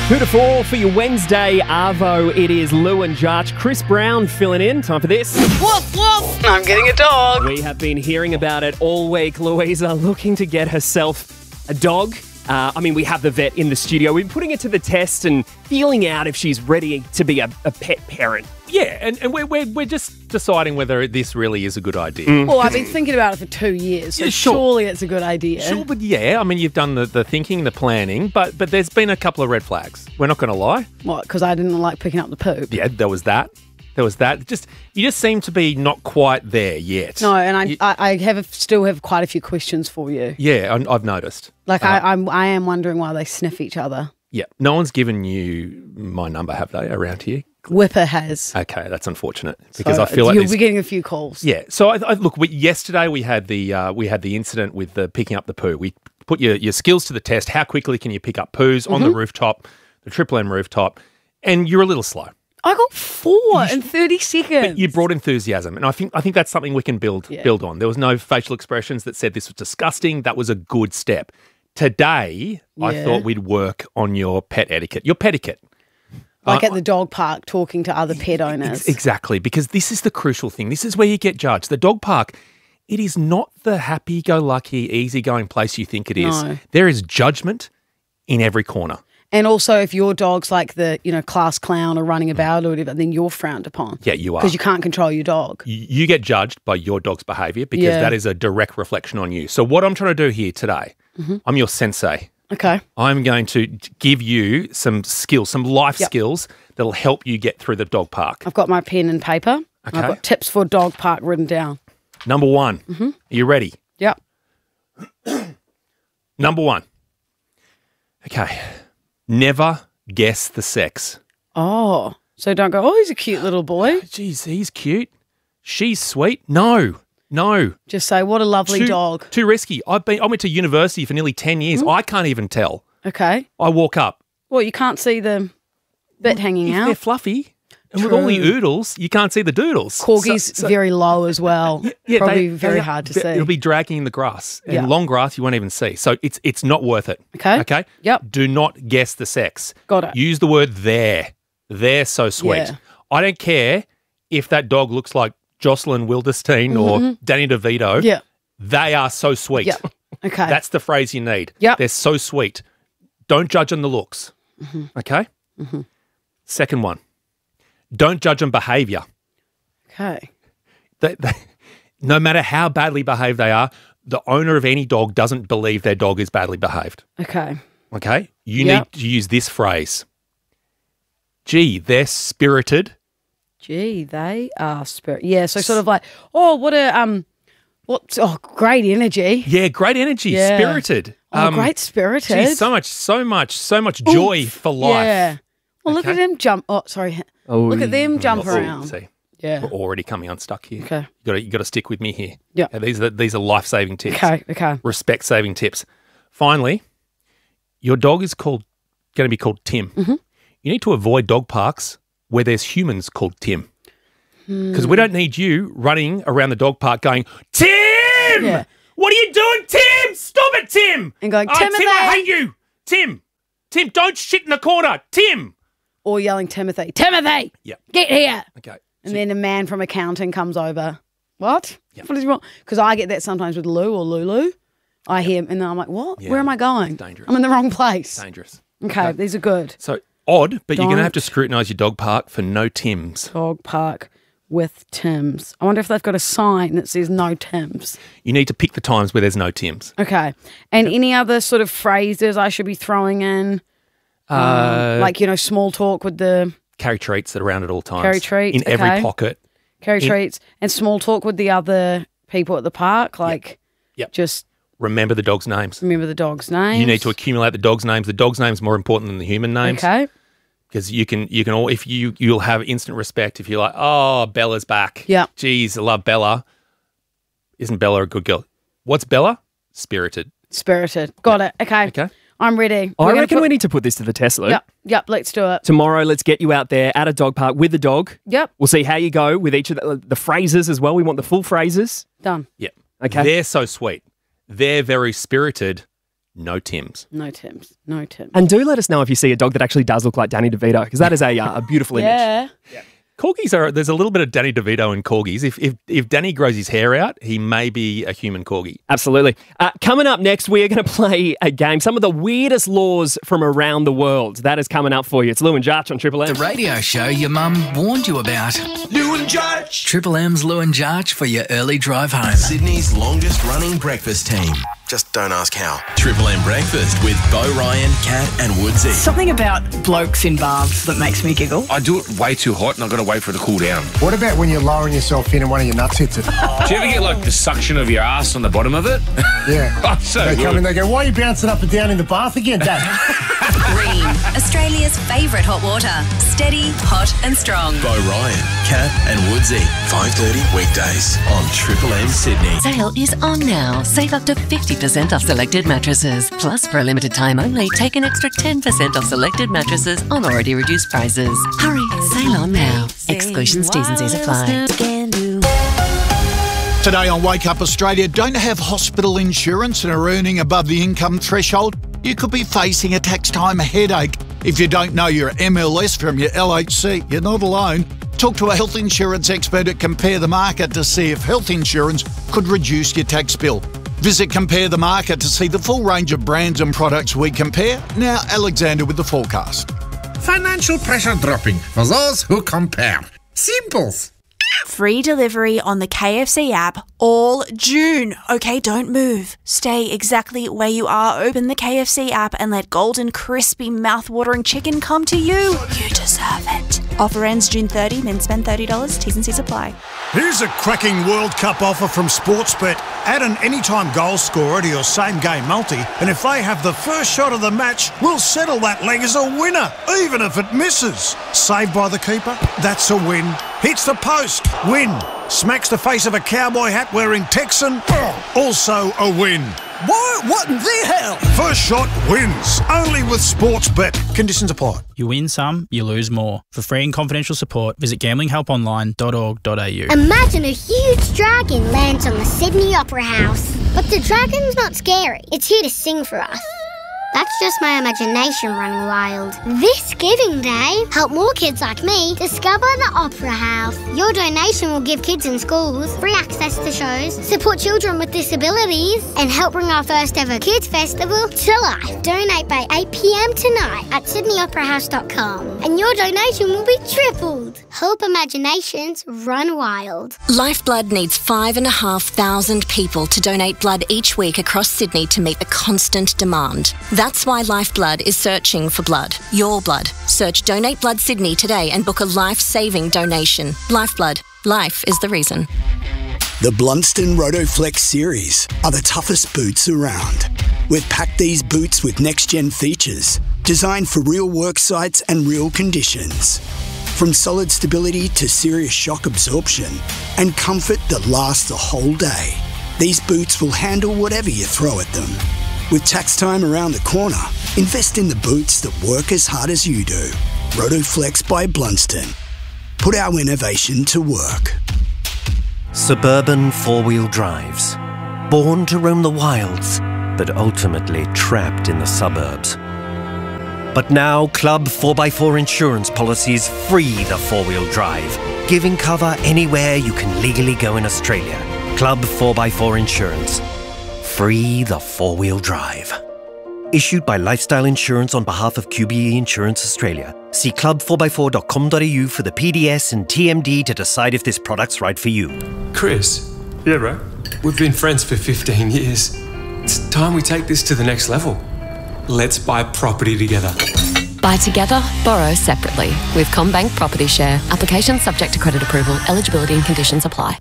2 to 4 for your Wednesday Arvo. It is Lou and Jarch. Chris Brown filling in. Time for this. Woof, woof. I'm getting a dog. We have been hearing about it all week. Louisa looking to get herself a dog. We have the vet in the studio. We're putting it to the test and feeling out if she's ready to be a pet parent. Yeah, and we're just deciding whether this really is a good idea. Well, I've been thinking about it for 2 years, so Yeah, sure. surely it's a good idea. Sure, but yeah, I mean, you've done the thinking, the planning, but there's been a couple of red flags. We're not going to lie. What, because I didn't like picking up the poop? Yeah, there was that. You just seem to be not quite there yet. No, and I still have quite a few questions for you. Yeah, I've noticed. Like, I am wondering why they sniff each other. Yeah, no one's given you my number, have they, around here? Whipper has. Okay, that's unfortunate because So I feel like you'll be getting a few calls. Yeah. So yesterday we had the incident with the picking up the poo. We put your skills to the test. How quickly can you pick up poos on the rooftop, the Triple M rooftop? And you're a little slow. I got 4 in 30 seconds. But you brought enthusiasm, and I think that's something we can build on. There was no facial expressions that said this was disgusting. That was a good step. Today, I thought we'd work on your pet etiquette, your petiquette. Like at the dog park talking to other pet owners. Exactly, because this is the crucial thing. This is where you get judged. The dog park, it is not the happy-go-lucky, easygoing place you think it is. No. There is judgment in every corner. And also, if your dog's like the, class clown or running about or whatever, then you're frowned upon. Yeah, you are. Because you can't control your dog. You get judged by your dog's behaviour because that is a direct reflection on you. So what I'm trying to do here today, I'm your sensei. Okay. I'm going to give you some skills, some life skills that'll help you get through the dog park. I've got my pen and paper. Okay. I've got tips for dog park written down. Number one, are you ready? Yep. Number one. Okay. Never guess the sex. Oh, so don't go, he's a cute little boy. Geez, he's cute. She's sweet. No. Just say, what a lovely dog. Too risky. I went to university for nearly 10 years. I can't even tell. Okay. I walk up. Well, you can't see the bit hanging They're out. fluffy. And with all the oodles, you can't see the doodles. Corgi's very low as well. Probably very hard to see. It'll be dragging in the grass. And long grass you won't even see. So it's not worth it. Okay. Yep. Do not guess the sex. Got it. Use the word there. They're so sweet. Yeah. I don't care if that dog looks like Jocelyn Wildenstein or Danny DeVito. Yeah. They are so sweet. Yep. Okay. That's the phrase you need. Yep. They're so sweet. Don't judge on the looks. Okay? Second one. Don't judge on behaviour. Okay. No matter how badly behaved they are, the owner of any dog doesn't believe their dog is badly behaved. Okay. Okay? You need to use this phrase. Gee, they're spirited. Gee, they are spirit. Yeah, so sort of like, great energy. Yeah, great energy, Yeah. spirited. Great spirited. Geez, so much joy for life. Yeah. Well, look at them jump. Oh, sorry. Look at them jump around. See, Yeah. we're already coming unstuck here. Okay. You got to stick with me here. Yeah. These are life-saving tips. Okay. Respect-saving tips. Finally, your dog is going to be called Tim. You need to avoid dog parks where there's humans called Tim. Because we don't need you running around the dog park going, Tim! Yeah. What are you doing, Tim? Stop it, Tim! And going, Tim, Timothy! I hate you! Tim, don't shit in the corner! Tim! Or yelling, Timothy, Yeah. get here. Okay. And then a man from accounting comes over. What? Yep. What is wrong? Because I get that sometimes with Lou or Lulu. I hear, and then I'm like, what? Yeah, Where am I going? it's dangerous. I'm in the wrong place. Dangerous. Okay, these are good. So odd, but you're going to have Don't. to scrutinise your dog park for no Tims. Dog park with Tims. I wonder if they've got a sign that says no Tims. You need to pick the times where there's no Tims. Okay. And any other sort of phrases I should be throwing in? Like, small talk with the Carry treats that are around at all times. Carry treats, In every okay. pocket. carry treats and small talk with the other people at the park. Like, Yep. just Remember the dog's names. remember the dog's name. You need to accumulate the dog's names. The dog's name's more important than the human names. Okay. Because you'll have instant respect if you're like, oh, Bella's back. Yeah. Geez, I love Bella. Isn't Bella a good girl? What's Bella? Spirited. Spirited. Got it. Okay. Okay. I'm ready. I reckon we need to put this to the test, Lou. Yep. Let's do it. Tomorrow, let's get you out there at a dog park with the dog. Yep. We'll see how you go with each of the phrases as well. We want the full phrases. Done. Yep. Okay. They're so sweet. They're very spirited. no Tims. No Tims. No Tims. And do let us know if you see a dog that actually does look like Danny DeVito, because that is a beautiful image. Yeah. Corgis there's a little bit of Danny DeVito in corgis. If Danny grows his hair out, he may be a human corgi. Absolutely. Coming up next, we are going to play a game, some of the weirdest laws from around the world. That is coming up for you. It's Lou and Jarch on Triple M. The radio show your mum warned you about. Lou and Jarch. Triple M's Lou and Jarch for your early drive home. Sydney's longest running breakfast team. Just don't ask how. Triple M Breakfast with Bo Ryan, Kat and Woodsy. Something about blokes in baths that makes me giggle. I do it way too hot and I've got to wait for it to cool down. What about when you're lowering yourself in and one of your nuts hits it? Do you ever get like the suction of your ass on the bottom of it? Yeah. Oh, so they good. come in, they go, why are you bouncing up and down in the bath again, Dad? Green, Australia's favourite hot water. Steady, hot and strong. Bo Ryan, Kat and Woodsy. 5:30 weekdays on Triple M Sydney. Sale is on now. Save up to 50% off selected mattresses. Plus, for a limited time only, take an extra 10% off selected mattresses on already reduced prices. Hurry, sale on now. Exclusions, T's and C's apply. Today on Wake Up Australia, don't have hospital insurance and are earning above the income threshold? You could be facing a tax time headache. If you don't know your MLS from your LHC, you're not alone. Talk to a health insurance expert at Compare the Market to see if health insurance could reduce your tax bill. Visit Compare the Market to see the full range of brands and products we compare. Now, Alexander with the forecast. Financial pressure dropping for those who compare. Simples. Free delivery on the KFC app all June. Okay, don't move. Stay exactly where you are. Open the KFC app and let golden, crispy, mouth-watering chicken come to you. You deserve it. Offer ends June 30. Then spend $30. T's and C's apply. Here's a cracking World Cup offer from Sportsbet. Add an anytime goal scorer to your same game multi, and if they have the first shot of the match, we'll settle that leg as a winner, even if it misses. Saved by the keeper? That's a win. Hits the post? Win. Smacks the face of a cowboy hat wearing Texan? Also a win. What in the hell? First shot wins. Only with Sportsbet. Conditions apply. You win some, you lose more. For free and confidential support, visit gamblinghelponline.org.au. Imagine a huge dragon lands on the Sydney Opera House. But the dragon's not scary. It's here to sing for us. That's just my imagination running wild. This Giving Day, help more kids like me discover the Opera House. Your donation will give kids in schools free access to shows, support children with disabilities, and help bring our first ever Kids Festival to life. Donate by 8 p.m. tonight at sydneyoperahouse.com, and your donation will be tripled. Help imaginations run wild. Lifeblood needs 5,500 people to donate blood each week across Sydney to meet the constant demand. That's why Lifeblood is searching for blood. Your blood. Search Donate Blood Sydney today and book a life-saving donation. Lifeblood. Life is the reason. The Blunston Rotoflex series are the toughest boots around. We've packed these boots with next-gen features, designed for real work sites and real conditions. From solid stability to serious shock absorption and comfort that lasts the whole day. These boots will handle whatever you throw at them. With tax time around the corner, invest in the boots that work as hard as you do. Rotoflex by Blunston. Put our innovation to work. Suburban four-wheel drives. Born to roam the wilds, but ultimately trapped in the suburbs. But now, Club 4x4 insurance policies free the four-wheel drive, giving cover anywhere you can legally go in Australia. Club 4x4 Insurance. Free the four-wheel drive. Issued by Lifestyle Insurance on behalf of QBE Insurance Australia. See club4x4.com.au for the PDS and TMD to decide if this product's right for you. Chris. Yeah, bro? We've been friends for 15 years. It's time we take this to the next level. Let's buy property together. Buy together, borrow separately. With CommBank Property Share. Application subject to credit approval. Eligibility and conditions apply.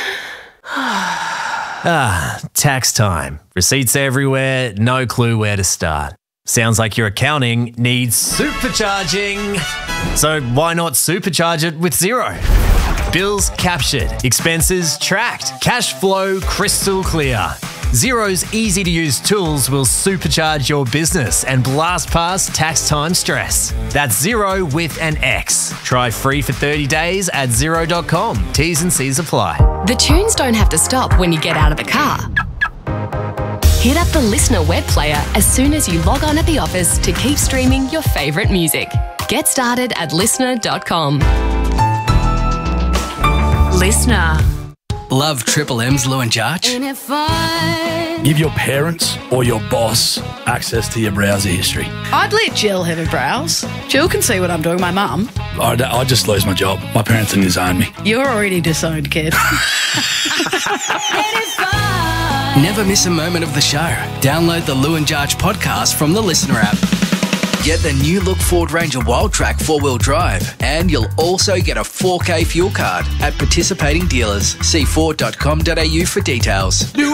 Tax time. Receipts everywhere, no clue where to start. Sounds like your accounting needs supercharging. So why not supercharge it with Xero? Bills captured, expenses tracked, cash flow crystal clear. Xero's easy-to-use tools will supercharge your business and blast past tax time stress. That's Xero with an X. Try free for 30 days at Xero.com. T's and C's apply. The tunes don't have to stop when you get out of the car. Hit up the Listener web player as soon as you log on at the office to keep streaming your favourite music. Get started at listener.com. Listener. Love Triple M's Lou and Jarch? Give your parents or your boss access to your browser history. I'd let Jill have a browse. Jill can see what I'm doing, my mum. I'd just lose my job. My parents would disown me. You're already disowned, kid. Never miss a moment of the show. Download the Lou and Jarch podcast from the Listener app. Get the new look Ford Ranger Wildtrak 4-wheel drive, and you'll also get a 4K fuel card at participating dealers. See Ford.com.au for details.